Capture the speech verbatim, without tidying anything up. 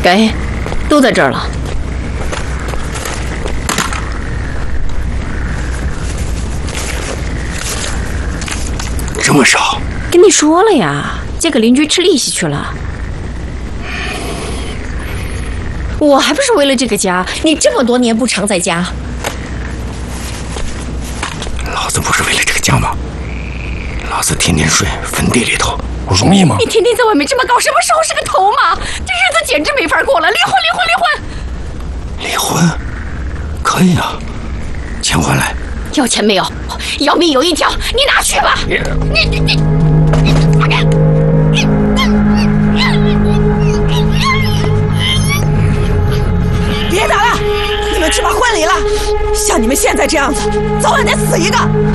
给，都在这儿了。 这么少？ 跟你说了呀，借给邻居吃利息去了。我还不是为了这个家？你这么多年不常在家。 老子不是为了这个家吗？老子天天睡坟地里头，不容易吗？ 你天天在外面这么搞，什么时候是个头嘛？这日子简直没法过了！离婚，离婚，离婚！ 离婚？可以啊，钱还来。 要钱没有？要命有一条，你拿去吧。你你你你放开！ 别打了，你们去把婚离了。像你们现在这样子，早晚得死一个。